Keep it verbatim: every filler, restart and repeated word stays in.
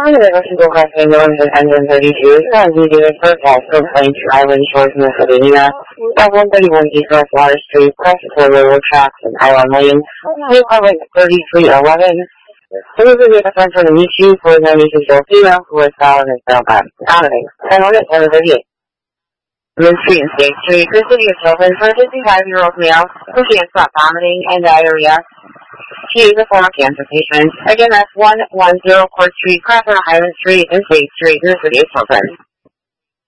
Hi there, this is Lucas England and one thirty-two. I'm video for Pasco Plains Island Shores, Pennsylvania. At one thirty-one East Water Street, Press for Railroad Tracks in Island Lane. We have like thirty-three eleven. This is a friend from the Michi for the Michi Filipino who is found in Spellbound. Donovan. ten minutes, seven thirty-eight. Main Street and State Street, the city of Children, for a fifty-five-year-old male who can't stop vomiting and diarrhea. She is a former cancer patient. Again, that's one one zero Court Street, Crawford Highland Street, and State Street in the city of Children.